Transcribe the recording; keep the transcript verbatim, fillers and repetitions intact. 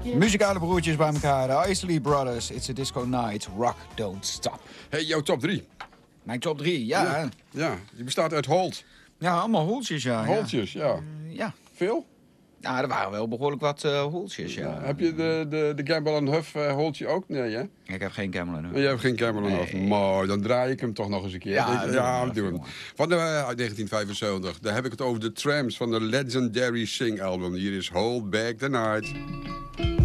Muzikale broertjes bij elkaar. De Isley Brothers. It's a disco night. Rock don't stop. Hey, jouw top drie. Mijn top drie, ja. Ja, Ja, ja, die bestaat uit Holt. allemaal hoeltjes, ja. Holtjes, ja. Ja. ja. Veel? Ja, er waren wel behoorlijk wat uh, hoeltjes, ja. Ja. Heb je de, de, de Gamble en Huff uh, Holtje ook? Nee, hè? Ik heb geen Camel en Je hebt geen Gamble en Huff. Nee. Mooi, dan draai ik hem toch nog eens een keer. Ja, Weet je? doe ja hem doe hem. even, Van de, uh, uit negentien vijfenzeventig. Daar heb ik het over de Tramps van de Legendary Sing album. Hier is Hold Back the Night.